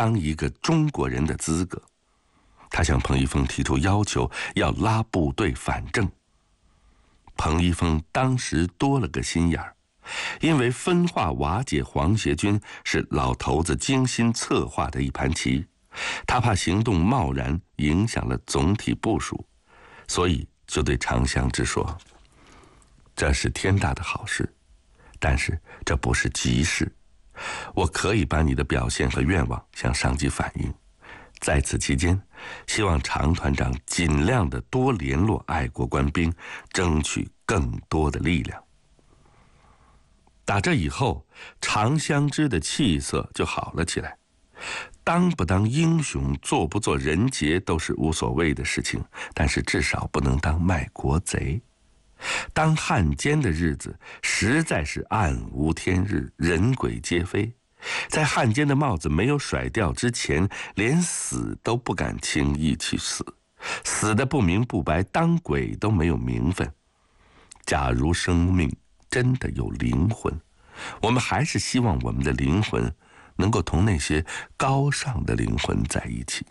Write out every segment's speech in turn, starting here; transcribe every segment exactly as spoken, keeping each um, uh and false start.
当一个中国人的资格。他向彭一峰提出要求，要拉部队反正。彭一峰当时多了个心眼儿，因为分化瓦解黄协军是老头子精心策划的一盘棋，他怕行动贸然影响了总体部署，所以就对常香芝说：“这是天大的好事，但是这不是急事。我可以把你的表现和愿望向上级反映。在此期间，希望常团长尽量的多联络爱国官兵，争取更多的力量。”打这以后，常香芝的气色就好了起来。当不当英雄，做不做人杰都是无所谓的事情，但是至少不能当卖国贼。当汉奸的日子实在是暗无天日，人鬼皆非。在汉奸的帽子没有甩掉之前，连死都不敢轻易去死，死得不明不白，当鬼都没有名分。假如生命真的有灵魂，我们还是希望我们的灵魂能够同那些高尚的灵魂在一起。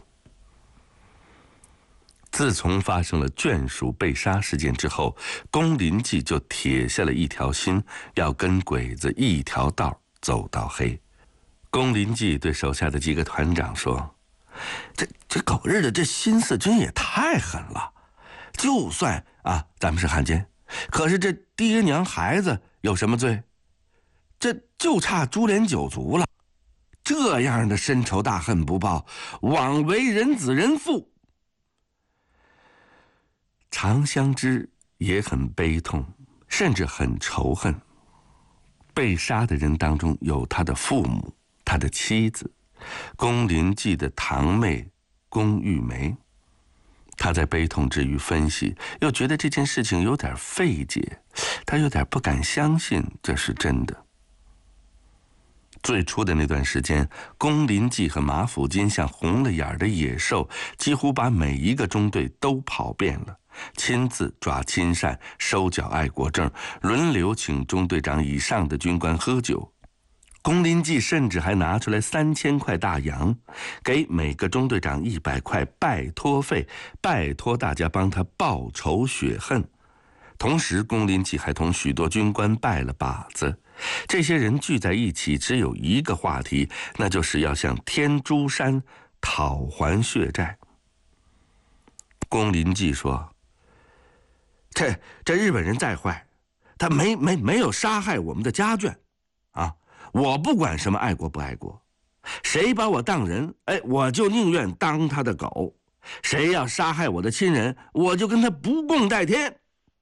自从发生了眷属被杀事件之后，龚林记就铁下了一条心，要跟鬼子一条道走到黑。龚林记对手下的几个团长说：“这这狗日的，这新四军也太狠了！就算啊，咱们是汉奸，可是这爹娘孩子有什么罪？这就差株连九族了。这样的深仇大恨不报，枉为人子人父。”常香芝也很悲痛，甚至很仇恨。被杀的人当中有他的父母，他的妻子，龚林记的堂妹龚玉梅。他在悲痛之余分析，又觉得这件事情有点费解，他有点不敢相信这是真的。最初的那段时间，龚林记和马辅金像红了眼的野兽，几乎把每一个中队都跑遍了，亲自抓亲善，收缴爱国证，轮流请中队长以上的军官喝酒。龚林记甚至还拿出来三千块大洋，给每个中队长一百块拜托费，拜托大家帮他报仇雪恨。同时，龚林记还同许多军官拜了把子。这些人聚在一起，只有一个话题，那就是要向天珠山讨还血债。龚林记说：“这这日本人再坏，他没没没有杀害我们的家眷，啊！我不管什么爱国不爱国，谁把我当人，哎，我就宁愿当他的狗；谁要杀害我的亲人，我就跟他不共戴天。”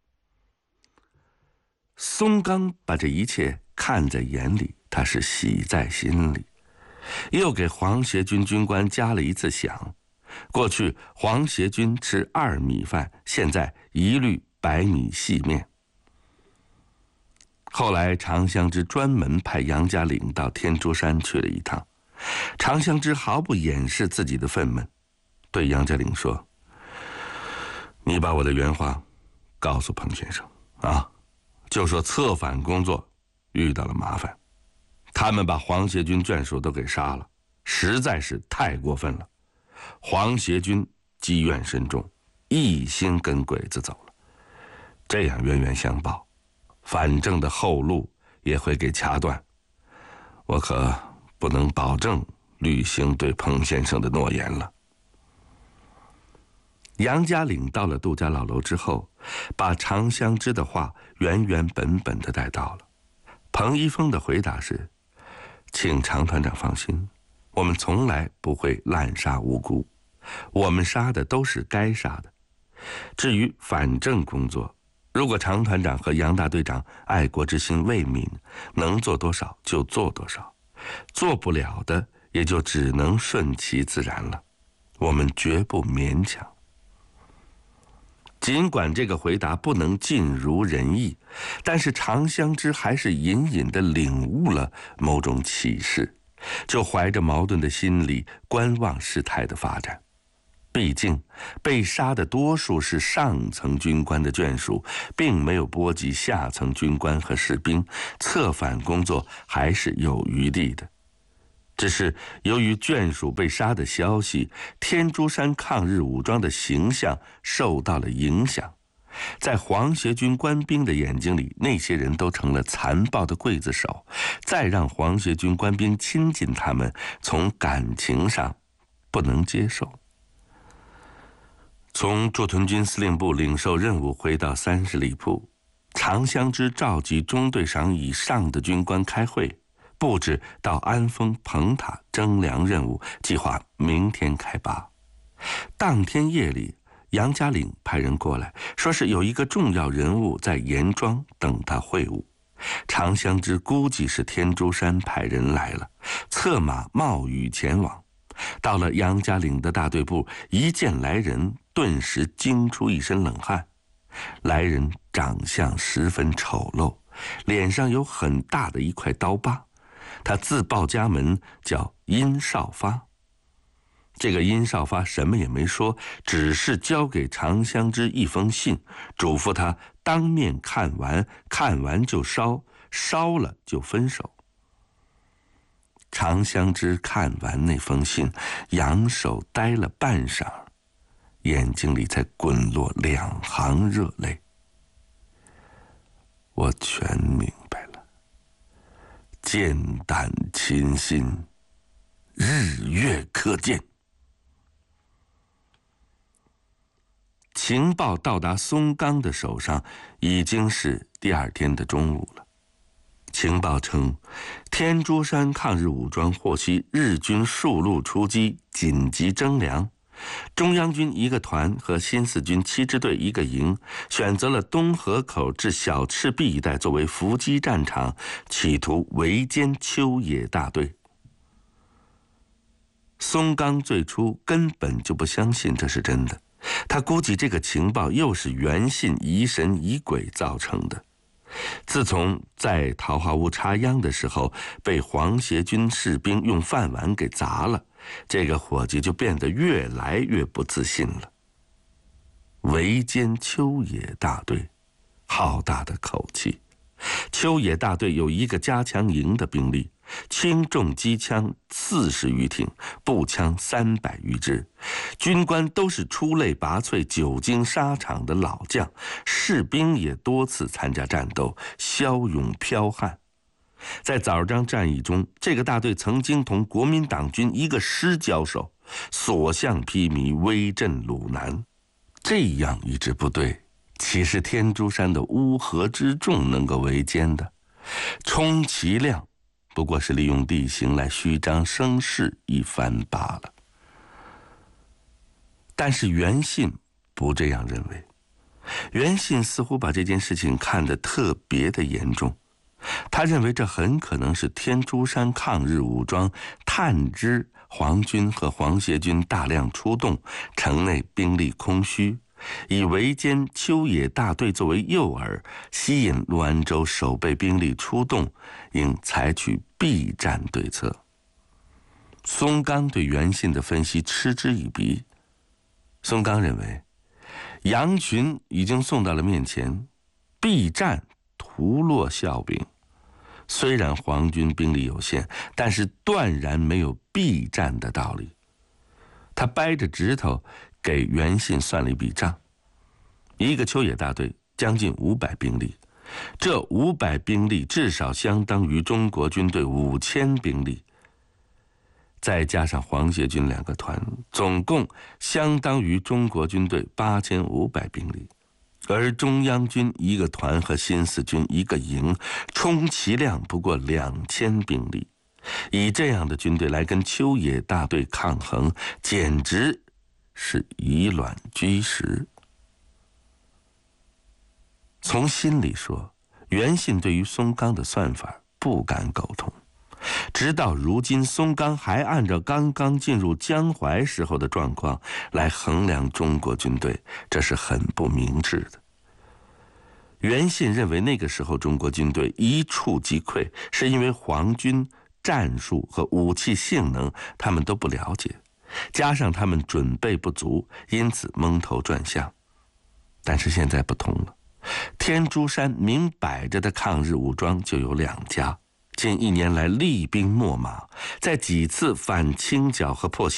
松冈把这一切看在眼里，他是喜在心里，又给黄协军军官加了一次饷。过去黄协军吃二米饭，现在一律白米细面。后来常香芝专门派杨家岭到天珠山去了一趟，常香芝毫不掩饰自己的愤懑，对杨家岭说：“你把我的原话告诉彭先生啊，就说策反工作遇到了麻烦，他们把黄协军眷属都给杀了，实在是太过分了。黄协军积怨深重，一心跟鬼子走了，这样冤冤相报，反正的后路也会给掐断。我可不能保证履行对彭先生的诺言了。”杨家岭到了杜家老楼之后，把常香芝的话原原本本的带到了。彭一峰的回答是：“请常团长放心，我们从来不会滥杀无辜，我们杀的都是该杀的。至于反正工作，如果常团长和杨大队长爱国之心未泯，能做多少就做多少，做不了的也就只能顺其自然了，我们绝不勉强。”尽管这个回答不能尽如人意，但是常香芝还是隐隐地领悟了某种启示，就怀着矛盾的心理观望事态的发展。毕竟被杀的多数是上层军官的眷属，并没有波及下层军官和士兵，策反工作还是有余地的。 只是由于眷属被杀的消息，天竺山抗日武装的形象受到了影响。在皇协军官兵的眼睛里，那些人都成了残暴的刽子手。再让皇协军官兵亲近他们，从感情上不能接受。从驻屯军司令部领受任务回到三十里铺，常香芝召集中队长以上的军官开会，布置到安丰彭塔征粮任务，计划明天开拔。当天夜里，杨家岭派人过来，说是有一个重要人物在严庄等他会晤。常香芝估计是天竺山派人来了，策马冒雨前往。到了杨家岭的大队部，一见来人，顿时惊出一身冷汗。来人长相十分丑陋，脸上有很大的一块刀疤。他自报家门，叫殷少发。这个殷少发什么也没说，只是交给常香芝一封信，嘱咐他当面看完，看完就烧，烧了就分手。常香芝看完那封信，仰首呆了半晌，眼睛里才滚落两行热泪。我全明白了，剑胆琴心，日月可见。情报到达松冈的手上，已经是第二天的中午了。情报称，天竺山抗日武装获悉日军数路出击，紧急征粮。中央军一个团和新四军七支队一个营，选择了东河口至小赤壁一带作为伏击战场，企图围歼秋野大队。松冈最初根本就不相信这是真的，他估计这个情报又是袁信疑神疑鬼造成的。自从在桃花坞插秧的时候被皇协军士兵用饭碗给砸了，这个伙计就变得越来越不自信了。围歼秋野大队，好大的口气！秋野大队有一个加强营的兵力，轻重机枪四十余挺，步枪三百余支，军官都是出类拔萃、久经沙场的老将，士兵也多次参加战斗，骁勇剽悍。在枣庄战役中，这个大队曾经同国民党军一个师交手，所向披靡，威震鲁南。这样一支部队，岂是天竺山的乌合之众能够围歼的？充其量不过是利用地形来虚张声势一番罢了。但是袁信不这样认为，袁信似乎把这件事情看得特别的严重。他认为这很可能是天竺山抗日武装探知皇军和皇协军大量出动，城内兵力空虚，以围歼秋野大队作为诱饵，吸引陆安州守备兵力出动，应采取避战对策。松冈对袁信的分析嗤之以鼻。松冈认为，羊群已经送到了面前，避战徒落笑柄。虽然皇军兵力有限，但是断然没有避战的道理。他掰着指头给袁信算了一笔账：一个秋野大队将近五百兵力，这五百兵力至少相当于中国军队五千兵力，再加上皇协军两个团，总共相当于中国军队八千五百兵力。而中央军一个团和新四军一个营，充其量不过两千兵力。以这样的军队来跟秋野大队抗衡，简直是以卵击石。从心里说，袁信对于松冈的算法不敢苟同。直到如今，松冈还按照刚刚进入江淮时候的状况来衡量中国军队，这是很不明智的。袁信认为那个时候中国军队一触即溃，是因为皇军战术和武器性能他们都不了解，加上他们准备不足，因此蒙头转向。但是现在不同了，天竺山明摆着的抗日武装就有两家， 近一年来厉兵秣马，在几次反清剿和破